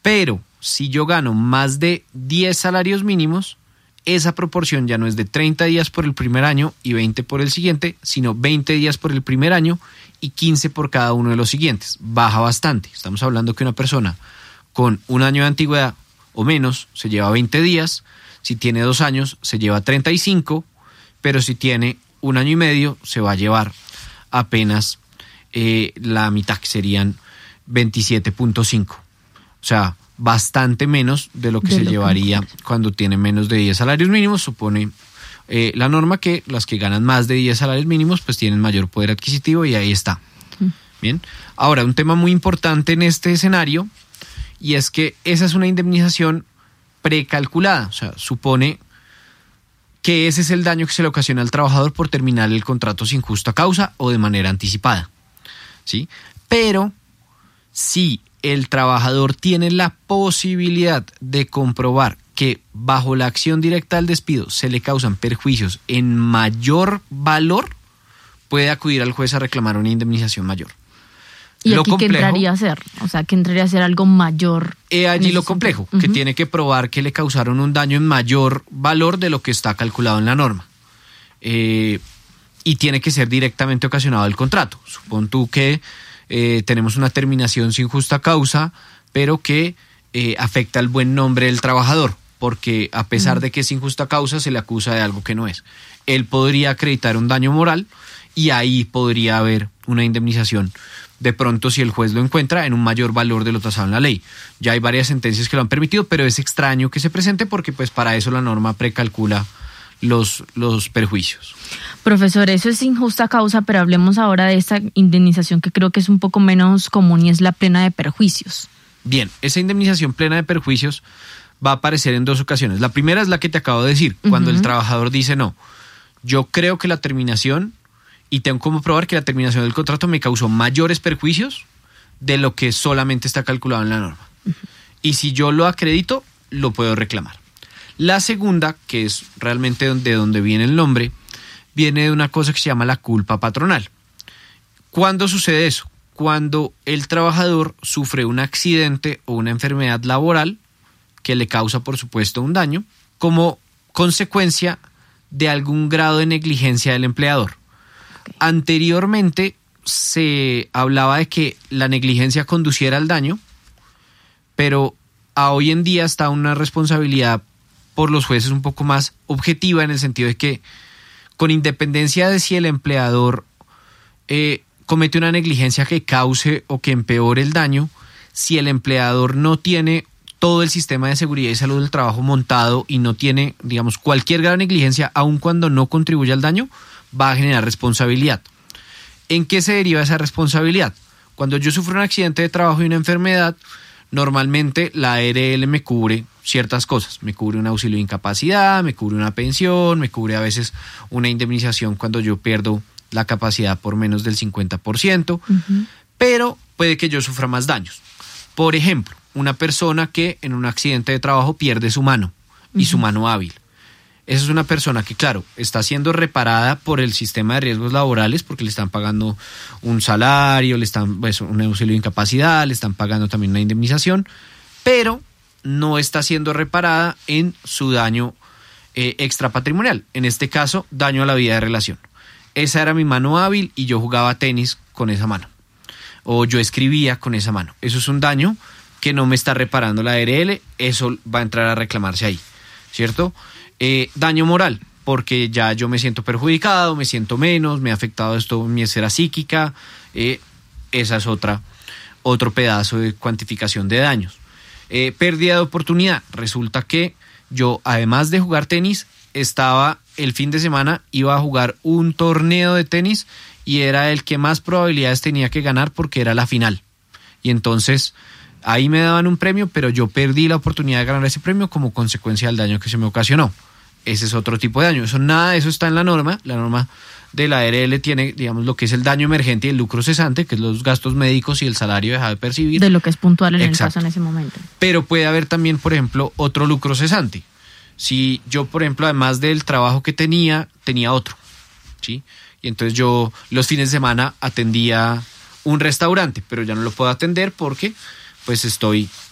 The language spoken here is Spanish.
Pero si yo gano más de 10 salarios mínimos, esa proporción ya no es de 30 días por el primer año y 20 por el siguiente, sino 20 días por el primer año y 15 por cada uno de los siguientes. Baja bastante. Estamos hablando que una persona con un año de antigüedad o menos se lleva 20 días, si tiene 2 años se lleva 35, pero si tiene 1 año y medio se va a llevar apenas la mitad, que serían 27.5. O sea, bastante menos de lo que se llevaría cuando tiene menos de 10 salarios mínimos. Supone la norma que las que ganan más de 10 salarios mínimos pues tienen mayor poder adquisitivo, y ahí está. Bien. Ahora, un tema muy importante en este escenario, y es que esa es una indemnización precalculada. O sea, supone que ese es el daño que se le ocasiona al trabajador por terminar el contrato sin justa causa o de manera anticipada, ¿sí? Pero si el trabajador tiene la posibilidad de comprobar que bajo la acción directa del despido se le causan perjuicios en mayor valor, puede acudir al juez a reclamar una indemnización mayor. ¿Y aquí qué entraría a hacer? O sea, ¿qué entraría a ser algo mayor? Allí lo complejo, que tiene que probar que le causaron un daño en mayor valor de lo que está calculado en la norma. Y tiene que ser directamente ocasionado del contrato. Supón tú que tenemos una terminación sin justa causa, pero que afecta el buen nombre del trabajador, porque a pesar de que es sin justa causa, se le acusa de algo que no es. Él podría acreditar un daño moral y ahí podría haber una indemnización, de pronto, si el juez lo encuentra, en un mayor valor de lo tasado en la ley. Ya hay varias sentencias que lo han permitido, pero es extraño que se presente porque pues para eso la norma precalcula los perjuicios. Profesor, eso es sin justa causa, pero hablemos ahora de esta indemnización que creo que es un poco menos común, y es la plena de perjuicios. Bien, esa indemnización plena de perjuicios va a aparecer en 2 ocasiones. La primera es la que te acabo de decir, cuando el trabajador dice no, yo creo que la terminación, y tengo como probar que la terminación del contrato me causó mayores perjuicios de lo que solamente está calculado en la norma. Y si yo lo acredito, lo puedo reclamar. La segunda, que es realmente de donde viene el nombre, viene de una cosa que se llama la culpa patronal. ¿Cuándo sucede eso? Cuando el trabajador sufre un accidente o una enfermedad laboral que le causa, por supuesto, un daño como consecuencia de algún grado de negligencia del empleador. Anteriormente se hablaba de que la negligencia conduciera al daño, pero hoy en día está una responsabilidad por los jueces un poco más objetiva, en el sentido de que, con independencia de si el empleador comete una negligencia que cause o que empeore el daño, si el empleador no tiene todo el sistema de seguridad y salud del trabajo montado y no tiene, digamos, cualquier grado de negligencia, aun cuando no contribuya al daño, va a generar responsabilidad. ¿En qué se deriva esa responsabilidad? Cuando yo sufro un accidente de trabajo y una enfermedad, normalmente la ARL me cubre ciertas cosas. Me cubre un auxilio de incapacidad, me cubre una pensión, me cubre a veces una indemnización cuando yo pierdo la capacidad por menos del 50%, pero puede que yo sufra más daños. Por ejemplo, una persona que en un accidente de trabajo pierde su mano y su mano hábil. Esa es una persona que, claro, está siendo reparada por el sistema de riesgos laborales porque le están pagando un salario, le están un auxilio de incapacidad, le están pagando también una indemnización, pero no está siendo reparada en su daño extrapatrimonial. En este caso, daño a la vida de relación. Esa era mi mano hábil y yo jugaba tenis con esa mano. O yo escribía con esa mano. Eso es un daño que no me está reparando la ARL, eso va a entrar a reclamarse ahí, ¿cierto? Daño moral, porque ya yo me siento perjudicado, me siento menos, me ha afectado esto en mi esfera psíquica, esa es otro pedazo de cuantificación de daños. Pérdida de oportunidad, resulta que yo, además de jugar tenis, estaba el fin de semana, iba a jugar un torneo de tenis y era el que más probabilidades tenía que ganar porque era la final. Y entonces ahí me daban un premio, pero yo perdí la oportunidad de ganar ese premio como consecuencia del daño que se me ocasionó. Ese es otro tipo de daño. Nada de eso está en la norma. La norma de la ARL tiene, digamos, lo que es el daño emergente y el lucro cesante, que es los gastos médicos y el salario dejado de percibir. De lo que es puntual en el caso en ese momento. Pero puede haber también, por ejemplo, otro lucro cesante. Si yo, por ejemplo, además del trabajo que tenía otro, ¿sí? Y entonces yo los fines de semana atendía un restaurante, pero ya no lo puedo atender porque pues estoy